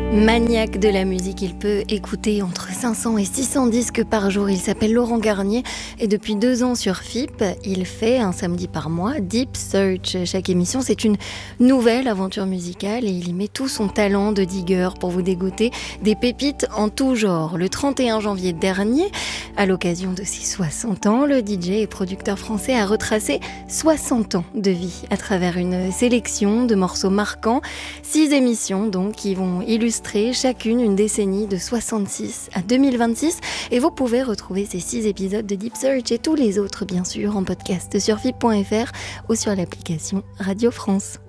Maniaque de la musique, il peut écouter entre 500 et 600 disques par jour. Il s'appelle Laurent Garnier et depuis 2 ans sur FIP, il fait un samedi par mois Deep Search. Chaque émission, c'est une nouvelle aventure musicale et il y met tout son talent de digger pour vous dégoter des pépites en tout genre. Le 31 janvier dernier, à l'occasion de ses 60 ans, le DJ et producteur français a retracé 60 ans de vie à travers une sélection de morceaux marquants. 6 émissions donc qui vont illustrer chacune une décennie de 66 à 2026 et vous pouvez retrouver ces 6 épisodes de Deep Search et tous les autres bien sûr en podcast sur FIP.fr ou sur l'application Radio France.